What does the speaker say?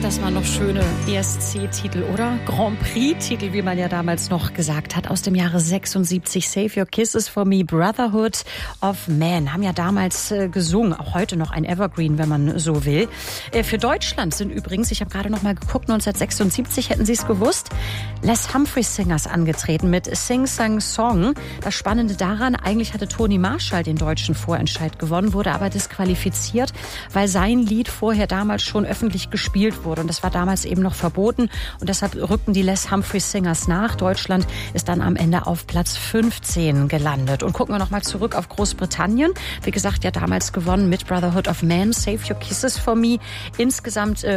das waren noch schöne ESC-Titel oder Grand Prix-Titel, wie man ja damals noch gesagt hat, aus dem Jahre 76. Save Your Kisses for Me, Brotherhood of Man. Haben ja damals gesungen, auch heute noch ein Evergreen, wenn man so will. Für Deutschland sind übrigens, ich habe gerade noch mal geguckt, 1976, hätten Sie es gewusst, Les Humphreys Singers angetreten mit Sing Sang Song. Das Spannende daran, eigentlich hatte Toni Marshall den deutschen Vorentscheid gewonnen, wurde aber disqualifiziert, weil sein Lied vorher damals schon öffentlich gespielt wurde. Und das war damals eben noch verboten. Und deshalb rückten die Les Humphreys Singers nach. Deutschland ist dann am Ende auf Platz 15 gelandet. Und gucken wir noch mal zurück auf Großbritannien. Wie gesagt, ja damals gewonnen mit Brotherhood of Man, Save Your Kisses for Me. Insgesamt